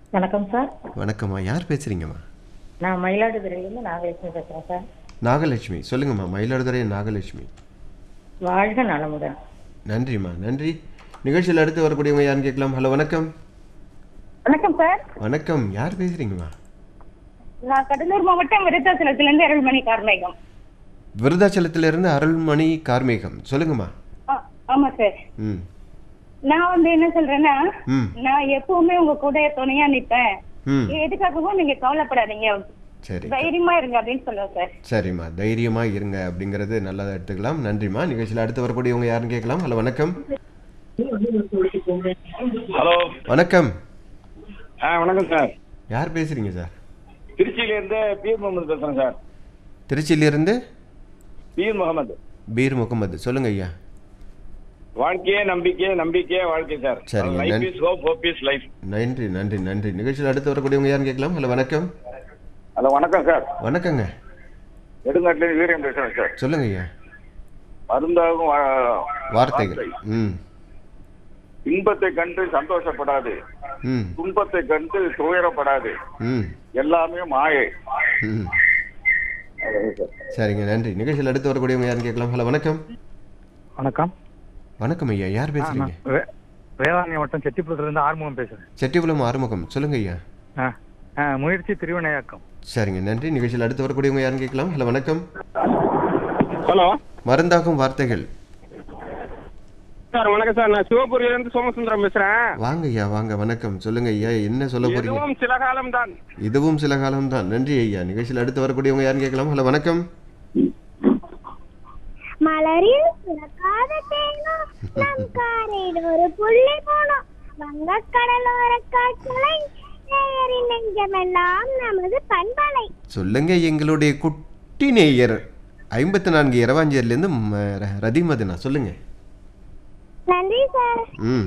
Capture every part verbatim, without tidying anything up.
வணக்கம் சார். வணக்கம்மா. யார் பேசுறீங்கம்மா? நான் மயிலாடுதுறையிலிருந்து நாகலட்சுமி பேசுறேன் சார். நாகலட்சுமி சொல்லுங்கம்மா. மயிலாடுதுறை நாகலட்சுமி. வாழ்க நலமுடன். நன்றிம்மா, நன்றி. நிகழ்ச்சியில் அடுத்து வரக்கூடியவங்க யாருன்னு கேட்கலாம். ஹலோ, வணக்கம். வணக்கம் சார். வணக்கம். யார் பேசுறீங்கம்மா? நான் கடலூர் மாவட்டம் விருத்தாச்சலத்திலிருந்து அருள்மணி கார்மேகம். விருதாச்சலத்திலிருந்து அருள்மணி கார்மேகம். சொல்லுங்கம்மா. ஆ, ஆமா சார். ம் நான் வந்து என்ன சொல்றேன்னா, ம் நான் எப்பவுமே உங்க கூட துணையா நிப்பேன். ம் எதுக்காகவும் நீங்க கவலைப்படாதீங்க, சரி, தைரியமா இருங்க அப்படின்னு சொல்லுவேன் சார். சரிம்மா. தைரியமா இருங்க அப்படிங்கிறது நல்லதா எடுத்துக்கலாம். நன்றிம்மா. நிகழ்ச்சியில் அடுத்து வரக்கூடியவங்க யாருன்னு கேட்கலாம். ஹலோ, வணக்கம். ஹலோ, வணக்கம். ஆ வணக்கம் சார். யார் பேசுறீங்க சார்? திருச்சியிலேருந்து பீர் முகமது பேசுகிறேன் சார். திருச்சியிலிருந்து பீர் முகமது. பீர் முகமது. சொல்லுங்க ஐயா. வாழ்க்கையே நம்பிக்கை, நம்பிக்கையே வாழ்க்கை சார். சரிங்க. லைஃப் நன்றி. Is hope, hope is life. நன்றி, நன்றி, நன்றி. நிகழ்ச்சியில் அடுத்து வரக்கூடியவங்க யாருன்னு கேட்கலாம். ஹலோ, வணக்கம். ஹலோ, வணக்கம் சார். வணக்கங்க. நெடுங்காட்டிலேருந்து வீரியம் பேசுகிறேன் சார். சொல்லுங்க ஐயா. மருந்தாகும் வா- வார்த்தைகள். வார்த்தை. ம் இன்பத்தை கண்டு சந்தோஷப்படாது, ம் துன்பத்தை கண்டு துயரப்படாது, ம் எல்லாமே மாயை. ம் அவ்வளவுதான் சார். சரிங்க, நன்றி. நிகழ்ச்சியில் அடுத்து வரக்கூடியவங்க யாருன்னு கேட்கலாம். ஹலோ, வணக்கம். வணக்கம். வணக்கம் ஐயா. யார் பேசுறீங்க? வே- வேளாண்மை வட்டம் செட்டிப்புலத்திலிருந்து ஆறுமுகம் பேசுறேன். செட்டிகுளம் ஆறுமுகம். சொல்லுங்க ஐயா. ஆ, ஆ, முயற்சி திருவினையாக்கம். சரிங்க, நன்றி. நிகழ்ச்சியில் அடுத்து வரக்கூடியவங்க யாருன்னு கேட்கலாம். ஹலோ, வணக்கம். ஹலோ மருந்தாகும் வார்த்தைகள். சார், வணக்கம் சார். நான் சிவபுரியிலிருந்து சோமசுந்தரம் பேசுறேன். வாங்க ஐயா, வாங்க. வணக்கம். சொல்லுங்க ஐயா. என்ன சொல்ல போறீங்க? எதுவும் சில காலம் தான். இதுவும் சில காலம் தான். நன்றி ஐயா. நிகழ்ச்சியில் அடுத்து வரக்கூடியவங்க யாருன்னு கேட்கலாம். ஹலோ, வணக்கம். மலரில் சுரக்காத தேனும் நம் காரில் ஒரு புள்ளி போனோம் வங்கக் கடலோர காட்சிகளை நேயரின் நெஞ்சமெல்லாம் நமது பண்பலை. சொல்லுங்க எங்களுடைய குட்டி நேயர் ஐம்பத்தி நான்கு இரவாஞ்சேரிலேருந்து ரதிமதுனா. சொல்லுங்க. நன்றி சார். ம்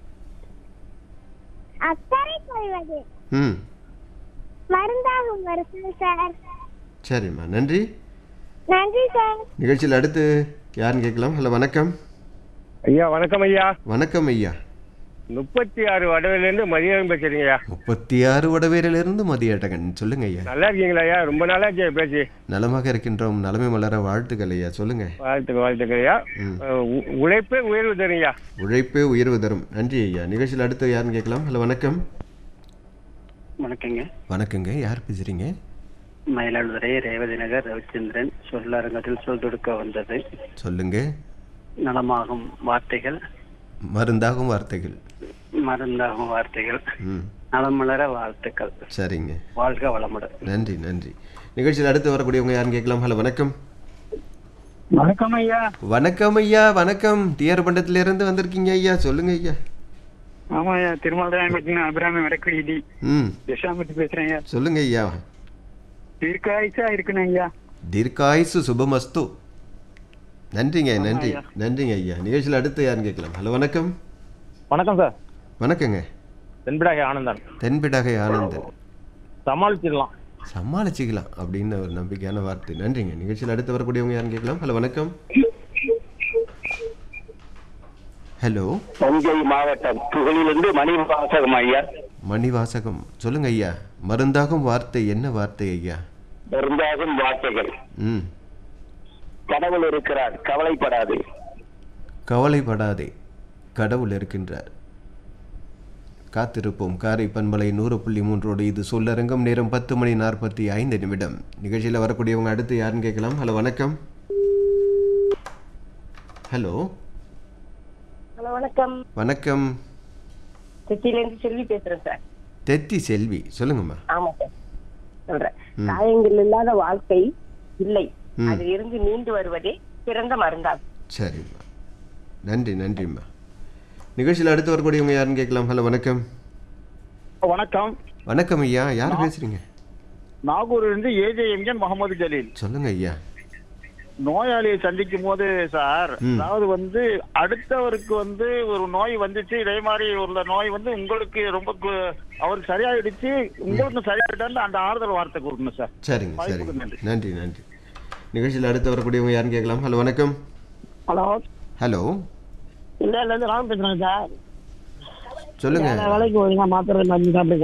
அக்கறை கொள்வது ம் மருந்தாகும் வருஷம் சார். சரிம்மா, நன்றி. நன்றி சார். நிகழ்ச்சியில் அடுத்து யாருன்னு கேட்கலாம். ஹலோ, வணக்கம். ஐயா வணக்கம் ஐயா. வணக்கம் ஐயா. முப்பத்தி ஆறு வடவிலிருந்து மதியம் பேசுறீங்க ஐயா. முப்பத்தி ஆறு வடவேரிலிருந்து மதியட்டகன். சொல்லுங்க ஐயா. நல்லா இருக்கீங்களா ஐயா? ரொம்ப நாளா ஆச்சு பேசி. நலமாக இருக்கின்றோம். நலமை மலர வாழ்த்துக்கள் ஐயா. சொல்லுங்க. வாழ்த்துக்கள், வாழ்த்துக்கள் ஐயா. ம். உ- உழைப்பே உயர்வு தரும் ஐயா. உழைப்பே உயர்வு தரும். நன்றி ஐயா. நிகழ்ச்சியில் அடுத்து யாருன்னு கேட்கலாம். ஹலோ, வணக்கம். வணக்கங்க. வணக்கங்க. யார் பேசுறீங்க? மயிலாடுதுறை ரேவதி நகர் ரவிச்சந்திரன். சொல்லரங்கத்தில் சொல் தொடுக்க வந்தது. சொல்லுங்க. நலமாகும் வார்த்தைகள், மருந்தாகும் வார்த்தைகள். மருந்தாகும் வார்த்தைகள், ம் நலமலர வாழ்த்துக்கள். சரிங்க. வாழ்க வளமுடன். நன்றி, நன்றி. நிகழ்ச்சியில் அடுத்து வரக்கூடியவங்க யாருன்னு கேட்கலாம். ஹலோ, வணக்கம். வணக்கம் ஐயா. வணக்கம் ஐயா. வணக்கம். டிஆர் பண்டத்திலிருந்து வந்திருக்கீங்க ஐயா. சொல்லுங்க ஐயா. ஆமா ஐயா, திருமலை அபிராமி வடக்கு ம் தசாமூர்த்தி பேசுறேன் ஐயா. சொல்லுங்க ஐயா. தீர்க்காயுசா இருக்கணும் ஐயா. தீர்க்காயுசு சுபமஸ்து. நன்றிங்க, நன்றி, நன்றிங்க ஐயா. நிகழ்ச்சியில் அடுத்து யாருன்னு கேட்கலாம். ஹலோ, வணக்கம். வணக்கம் சார். வணக்கங்க. தென்பிடாகை ஆனந்தன். தென்பிடகை ஆனந்தன். சமாளிச்சிடலாம். சமாளிச்சுக்கலாம் அப்படின்னு ஒரு நம்பிக்கையான வார்த்தை. நன்றிங்க. நிகழ்ச்சியில் அடுத்து வரக்கூடியவங்க யாருன்னு கேட்கலாம். ஹலோ, வணக்கம். ஹலோ. தஞ்சை மாவட்டம் புகழிலிருந்து மணிவாசகம் ஐயா. மணிவாசகம். சொல்லுங்க ஐயா. மருந்தாகும் வார்த்தை என்ன வார்த்தை ஐயா? மருந்தாகும் வார்த்தைகள். ம் கடவுள் இருக்கிறார், கவலைப்படாது. கவலைப்படாதே, கடவுள் இருக்கின்றார். காத்திருப்போம். காரை பண்பலை நூறு புள்ளி மூன்றோடு இது சொல்லரங்கம். நேரம் பத்து மணி நாற்பத்தி ஐந்து நிமிடம். நிகழ்ச்சியில் வரக்கூடியவங்க அடுத்து யாருன்னு கேட்கலாம். ஹலோ, வணக்கம். ஹலோ. ஹலோ, வணக்கம். வணக்கம். திருச்சியிலிருந்து செல்வி பேசுறேன் சார். தெத்தி செல்வி. சொல்லுங்கம்மா. ஆமா சார், சொல்றேன். ம். காயங்கள் இல்லாத வாழ்க்கை இல்லை, ம். அதில் இருந்து மீண்டு வருவதே சிறந்த மருந்தாகும். சரிம்மா, நன்றி, நன்றிம்மா. நிகழ்ச்சியில் அடுத்து வரக்கூடியவங்க யாருன்னு கேட்கலாம். ஹலோ, வணக்கம். வணக்கம். வணக்கம் ஐயா. யார் பேசுறீங்க? நாகூரிலிருந்து ஏஜேஎம்என் முகமது ஜலீல். சொல்லுங்க ஐயா. நோயாளியை சந்திக்கும் போது சார், ம். அதாவது வந்து அடுத்தவருக்கு வந்து ஒரு நோய் வந்துச்சு, இதே மாதிரி ஒரு நோய் வந்து உங்களுக்கு ரொம்ப கு- அவருக்கு சரியாயிடுச்சு, உங்களுக்கு சரியாயிட்டான்னு அந்த ஆறுதல் வார்த்தை கொடுக்கணும் சார். சரிங்க, வாய்ப்புக்கு சரிங்க. நன்றி. நன்றி, நன்றி. நிகழ்ச்சியில் அடுத்து வரக்கூடியவங்க யாருன்னு கேட்கலாம். ஹலோ, வணக்கம். ஹலோ, ஹலோ, இல்ல இல்ல ராம் பேசுறேன் சார். சொல்லுங்க. வேலைக்கு ஒழுங்கா மாத்திரை மருந்து சாப்பிடுங்க.